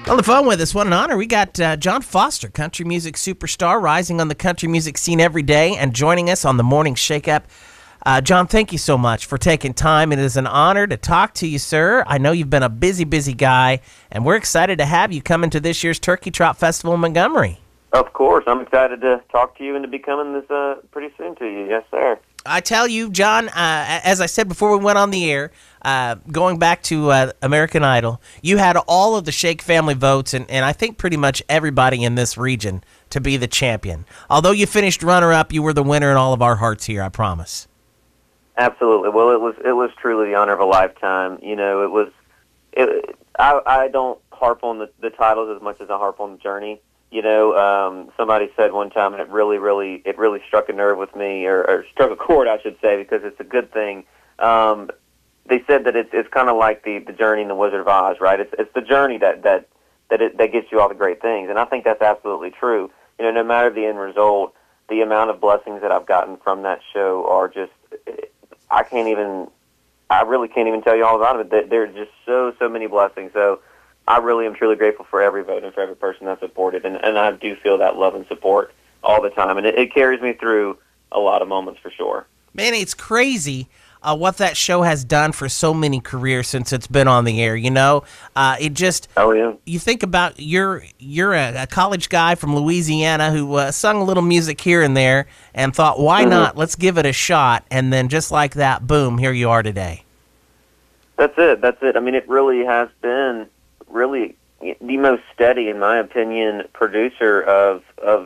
On the phone with us, what an honor. We got John Foster, country music superstar, rising on the country music scene every day and joining us on the Morning Shake-Up. John, thank you so much for taking time. It is an honor to talk to you, sir. I know you've been a busy, busy guy, and we're excited to have you come into this year's Turkey Trot Festival in Montgomery. Of course. I'm excited to talk to you and to be coming this pretty soon to you. Yes, sir. I tell you, John, as I said before we went on the air, going back to American Idol, you had all of the Shake family votes, and I think pretty much everybody in this region to be the champion. Although you finished runner-up, you were the winner in all of our hearts here, I promise. Absolutely. Well, it was truly the honor of a lifetime. You know, I don't harp on the titles as much as I harp on the journey. You know, somebody said one time, and it really struck a nerve with me, or struck a chord, I should say, because it's a good thing. They said that it's kind of like the journey in the Wizard of Oz, right? It's the journey that gets you all the great things, and I think that's absolutely true. You know, no matter the end result, the amount of blessings that I've gotten from that show are just, I really can't even tell you all about it. There are just so many blessings. So I really am truly grateful for every vote and for every person that supported, and I do feel that love and support all the time, and it carries me through a lot of moments for sure. Man, it's crazy what that show has done for so many careers since it's been on the air. You know, it just. Oh yeah. You think about you're a college guy from Louisiana who sung a little music here and there and thought, why not? Let's give it a shot, and then just like that, boom, here you are today. That's it. I mean, it really has been really the most steady, in my opinion, producer of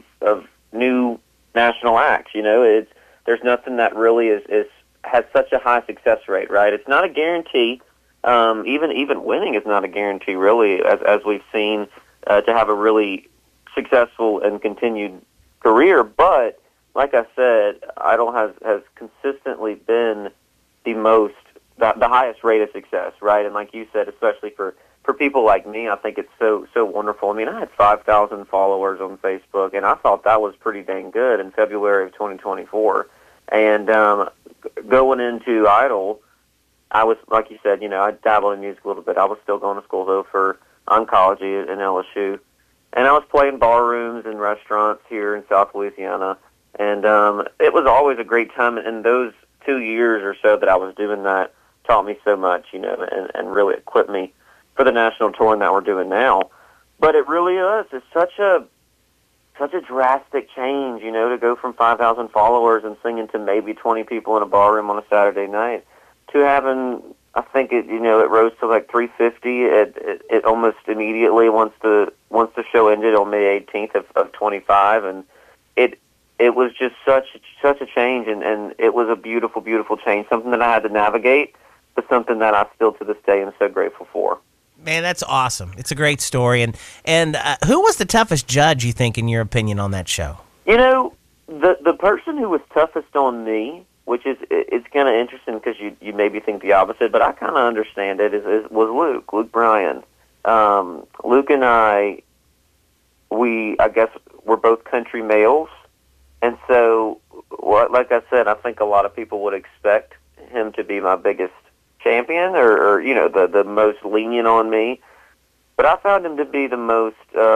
new national acts. You know, there's nothing that really has such a high success rate, right? It's not a guarantee. Even winning is not a guarantee, really, as we've seen, to have a really successful and continued career. But like I said, Idol has consistently been the highest rate of success, right? And like you said, especially for people like me, I think it's so wonderful. I mean, I had 5,000 followers on Facebook, and I thought that was pretty dang good in February of 2024. And going into Idol, I was, like you said, you know, I dabbled in music a little bit. I was still going to school, though, for oncology in LSU. And I was playing bar rooms and restaurants here in South Louisiana. And it was always a great time. And those 2 years or so that I was doing that taught me so much, you know, and really equipped me for the national touring that we're doing now. But it really is. It's such a drastic change, you know, to go from 5,000 followers and singing to maybe 20 people in a bar room on a Saturday night to having, I think it rose to like 350. It almost immediately once the show ended on May 18th of 25, and it was just such a change, and it was a beautiful, beautiful change. Something that I had to navigate, but something that I still to this day am so grateful for. Man, that's awesome. It's a great story. And who was the toughest judge, you think, in your opinion, on that show? You know, the person who was toughest on me, which it's kind of interesting because you maybe think the opposite, but I kind of understand it, was Luke Bryan. Luke and I guess we're both country males, and so, like I said, I think a lot of people would expect him to be my biggest champion, or you know, the most lenient on me, but I found him to be the most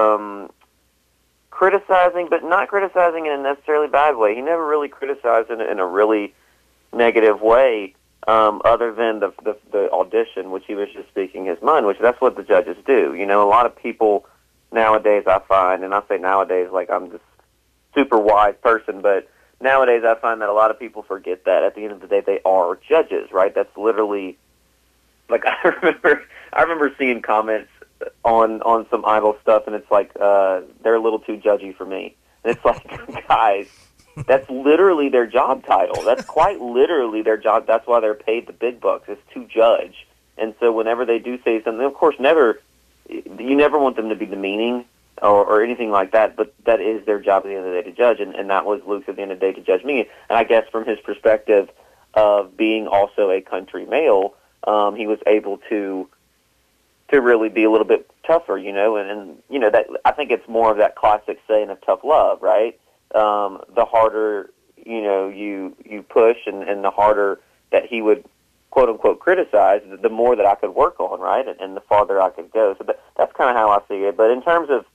criticizing, but not criticizing in a necessarily bad way. He never really criticized in a really negative way, other than the audition, which he was just speaking his mind, which that's what the judges do. You know, a lot of people nowadays, I find, and I say nowadays like I'm this super wise person, but nowadays, I find that a lot of people forget that at the end of the day, they are judges, right? That's literally, like, I remember seeing comments on some Idol stuff, and it's like, they're a little too judgy for me. And it's like, guys, that's literally their job title. That's quite literally their job. That's why they're paid the big bucks, is to judge. And so whenever they do say something, of course, you never want them to be demeaning or anything like that, but that is their job at the end of the day, to judge, and that was Luke's at the end of the day, to judge me. And I guess from his perspective of being also a country male, he was able to really be a little bit tougher, you know, and you know, that I think it's more of that classic saying of tough love, right? The harder, you know, you push, and the harder that he would quote unquote criticize, the more that I could work on, right, and the farther I could go. So that's kind of how I see it. But in terms of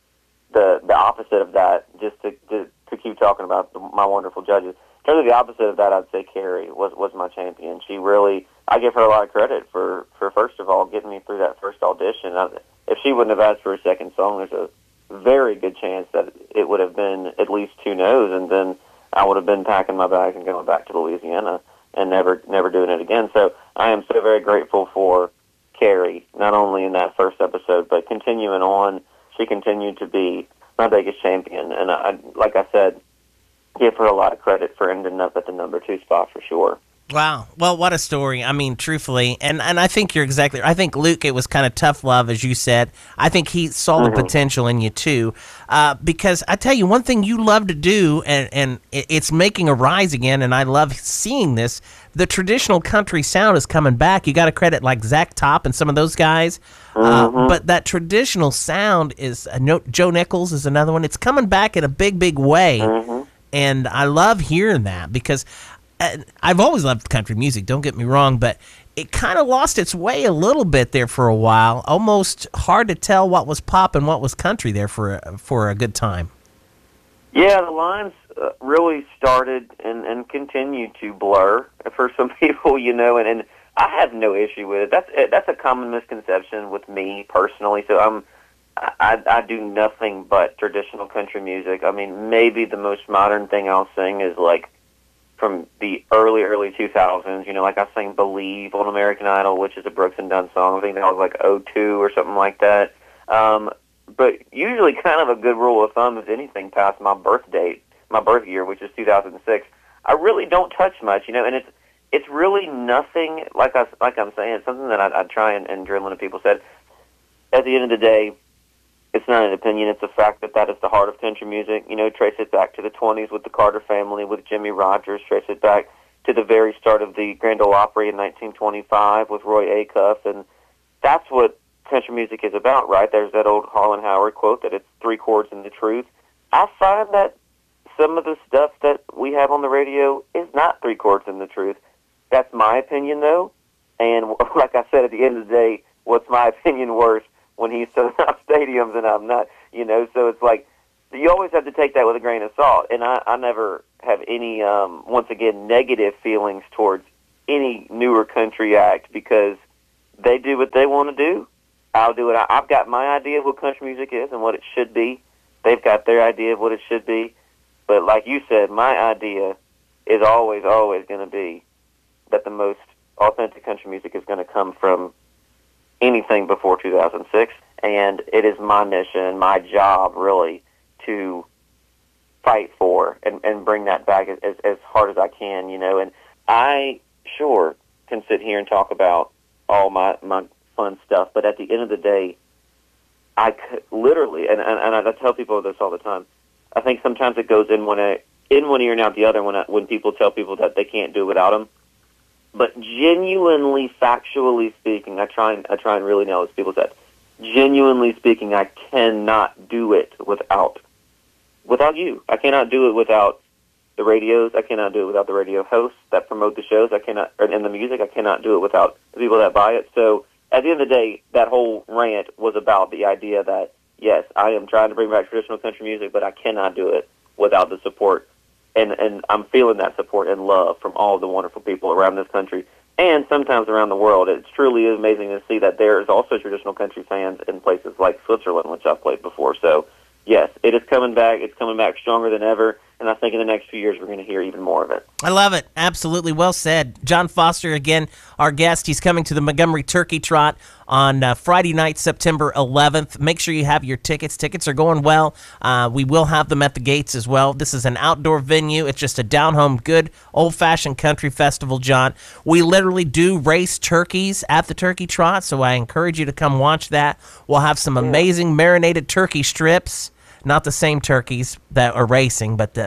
the opposite of that, just to keep talking about my wonderful judges, in terms of the opposite of that, I'd say Carrie was my champion. She really, I give her a lot of credit for first of all getting me through that first audition. If she wouldn't have asked for a second song, there's a very good chance that it would have been at least 2 no's, and then I would have been packing my bags and going back to Louisiana and never doing it again. So I am so very grateful for Carrie, not only in that first episode, but continuing on. She continued to be my biggest champion, and I, like I said, give her a lot of credit for ending up at the number 2 spot for sure. Wow. Well, what a story. I mean, truthfully, and I think you're exactly right. I think Luke, it was kind of tough love, as you said. I think he saw the potential in you, too. Because I tell you, one thing you love to do, and it's making a rise again, and I love seeing this, the traditional country sound is coming back. You got to credit like Zach Top and some of those guys. But that traditional sound is, Joe Nichols is another one. It's coming back in a big, big way. And I love hearing that because I've always loved country music, don't get me wrong, but it kind of lost its way a little bit there for a while. Almost hard to tell what was pop and what was country there for a good time. Yeah, the lines really started and continue to blur for some people, and I have no issue with it. That's a common misconception with me personally. So I do nothing but traditional country music. I mean, maybe the most modern thing I'll sing is like from the early 2000s, like I sang Believe on American Idol, which is a Brooks and Dunn song. I think that was like '02 or something like that. But usually kind of a good rule of thumb is anything past my birth year, which is 2006, I really don't touch much, and it's really nothing, like I'm saying, it's something that I try and drill into people said. At the end of the day, it's not an opinion, it's a fact that is the heart of country music. Trace it back to the 20s with the Carter family, with Jimmy Rogers, trace it back to the very start of the Grand Ole Opry in 1925 with Roy Acuff, and that's what country music is about, right? There's that old Harlan Howard quote that it's 3 chords and the truth. I find that some of the stuff that we have on the radio is not 3 chords and the truth. That's my opinion, though, and like I said, at the end of the day, what's my opinion worth when he's selling out stadiums and I'm not, so it's like, you always have to take that with a grain of salt, and I never have any, once again, negative feelings towards any newer country act because they do what they want to do. I'll do it. I've got my idea of what country music is and what it should be. They've got their idea of what it should be. But like you said, my idea is always going to be that the most authentic country music is going to come from anything before 2006. And it is my mission, my job, really, to fight for and bring that back as hard as I can, And I sure can sit here and talk about all my fun stuff, but at the end of the day, I could literally, and I tell people this all the time, I think sometimes it goes in one ear and out the other when people tell people that they can't do it without them. But genuinely, factually speaking, I try and really nail this. People said, genuinely speaking, I cannot do it without you. I cannot do it without the radios. I cannot do it without the radio hosts that promote the shows. And the music. I cannot do it without the people that buy it. So at the end of the day, that whole rant was about the idea that, yes, I am trying to bring back traditional country music, but I cannot do it without the support. And I'm feeling that support and love from all the wonderful people around this country and sometimes around the world. It's truly amazing to see that there is also traditional country fans in places like Switzerland, which I've played before. So, yes, it is coming back. It's coming back stronger than ever. And I think in the next few years we're going to hear even more of it. I love it. Absolutely well said. John Foster, again, our guest. He's coming to the Montgomery Turkey Trot on Friday night, September 11th. Make sure you have your tickets. Tickets are going well. We will have them at the gates as well. This is an outdoor venue. It's just a down-home, good, old-fashioned country festival, John. We literally do race turkeys at the Turkey Trot, so I encourage you to come watch that. We'll have some amazing marinated turkey strips. Not the same turkeys that are racing, but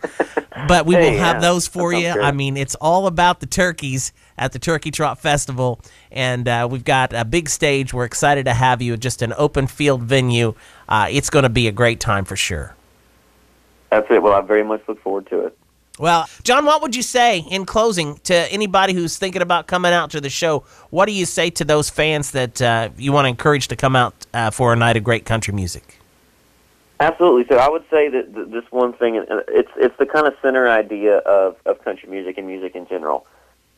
we will have those for you. Good. I mean, it's all about the turkeys at the Turkey Trot Festival, and we've got a big stage. We're excited to have you at just an open field venue. It's going to be a great time for sure. That's it. Well, I very much look forward to it. Well, John, what would you say in closing to anybody who's thinking about coming out to the show? What do you say to those fans that you want to encourage to come out for a night of great country music? Absolutely. So I would say that this one thing, it's the kind of center idea of country music and music in general.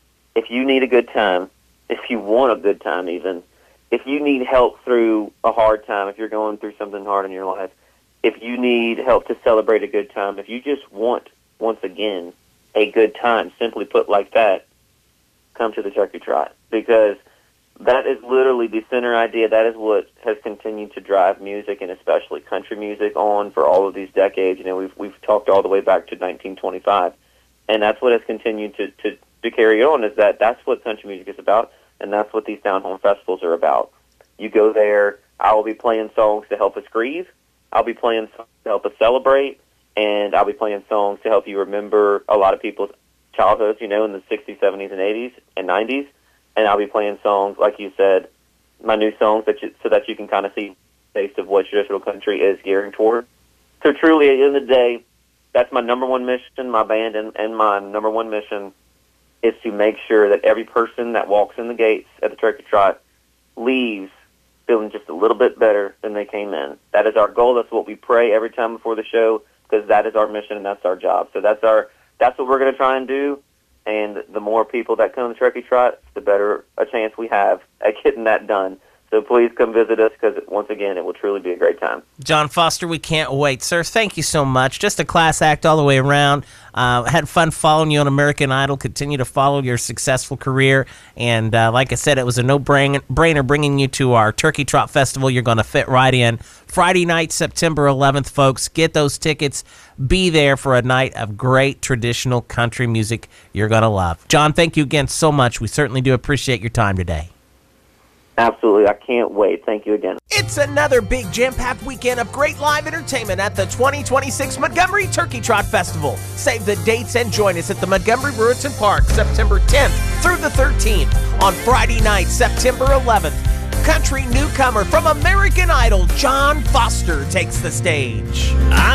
If you need a good time, if you want a good time even, if you need help through a hard time, if you're going through something hard in your life, if you need help to celebrate a good time, if you just want, once again, a good time, simply put like that, come to the Turkey Trot. Because that is literally the center idea. That is what has continued to drive music, and especially country music, on for all of these decades. You know, we've talked all the way back to 1925, and that's what has continued to carry on, is that's what country music is about, and that's what these down home festivals are about. You go there, I will be playing songs to help us grieve, I'll be playing songs to help us celebrate, and I'll be playing songs to help you remember a lot of people's childhoods, you know, in the 60s, 70s, and 80s, and 90s, and I'll be playing songs, like you said, my new songs, so that you can kind of see the taste of what traditional country is gearing toward. So truly, at the end of the day, that's my number one mission, my band and my number one mission, is to make sure that every person that walks in the gates at the Turkey Trot leaves feeling just a little bit better than they came in. That is our goal. That's what we pray every time before the show, because that is our mission and that's our job. So that's what we're going to try and do. And the more people that come to the Turkey Trot, the better a chance we have at getting that done. So please come visit us, because, once again, it will truly be a great time. John Foster, we can't wait. Sir, thank you so much. Just a class act all the way around. Had fun following you on American Idol. Continue to follow your successful career. And like I said, it was a no-brainer bringing you to our Turkey Trot Festival. You're going to fit right in. Friday night, September 11th, folks. Get those tickets. Be there for a night of great traditional country music you're going to love. John, thank you again so much. We certainly do appreciate your time today. Absolutely. I can't wait. Thank you again. It's another big jam-packed weekend of great live entertainment at the 2026 Montgomery Turkey Trot Festival. Save the dates and join us at the Montgomery Brewerton Park, September 10th through the 13th. On Friday night, September 11th, country newcomer from American Idol, John Foster, takes the stage.